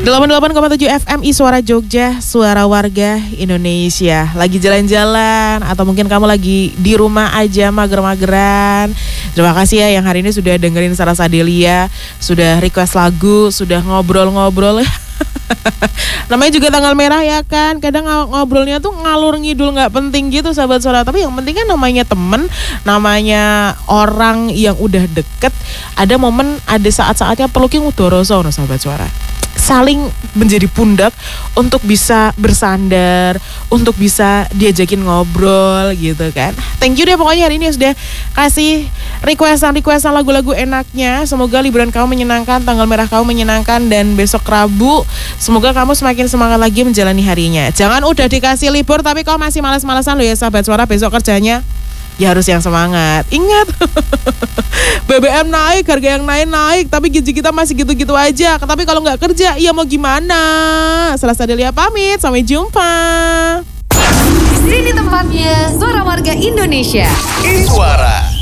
88,7 FMI Suara Jogja, Suara Warga Indonesia. Lagi jalan-jalan atau mungkin kamu lagi di rumah aja mager-mageran. Terima kasih ya yang hari ini sudah dengerin Sarah Sadelia, sudah request lagu, sudah ngobrol-ngobrol. Namanya juga tanggal merah ya kan. Kadang ngobrolnya tuh ngalur ngidul gak penting gitu sahabat suara. Tapi yang penting kan namanya temen, namanya orang yang udah deket. Ada momen, ada saat-saatnya perlu ki ngudoroso sahabat suara. Saling menjadi pundak untuk bisa bersandar, untuk bisa diajakin ngobrol gitu kan. Thank you deh pokoknya hari ini sudah kasih requestan lagu-lagu enaknya. Semoga liburan kamu menyenangkan, tanggal merah kamu menyenangkan, dan besok Rabu semoga kamu semakin semangat lagi menjalani harinya. Jangan udah dikasih libur tapi kau masih malas-malasan loh ya sahabat suara, besok kerjanya ya harus yang semangat. Ingat, BBM naik, harga yang naik, tapi gaji kita masih gitu-gitu aja. Tapi kalau nggak kerja, ya mau gimana? Selasa Delia pamit, sampai jumpa. Di sini tempatnya Suara Warga Indonesia. Suara